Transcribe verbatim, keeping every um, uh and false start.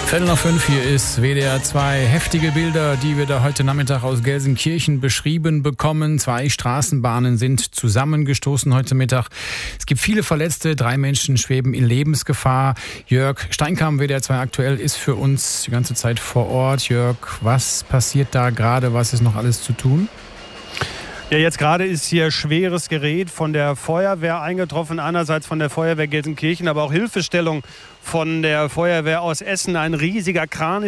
Viertel nach fünf, hier ist W D R zwei. Heftige Bilder, die wir da heute Nachmittag aus Gelsenkirchen beschrieben bekommen. Zwei Straßenbahnen sind zusammengestoßen heute Mittag. Es gibt viele Verletzte, drei Menschen schweben in Lebensgefahr. Jörg Steinkamp, W D R zwei aktuell, ist für uns die ganze Zeit vor Ort. Jörg, was passiert da gerade? Was ist noch alles zu tun? Ja, jetzt gerade ist hier schweres Gerät von der Feuerwehr eingetroffen, einerseits von der Feuerwehr Gelsenkirchen, aber auch Hilfestellung von der Feuerwehr aus Essen. Ein riesiger Kran ist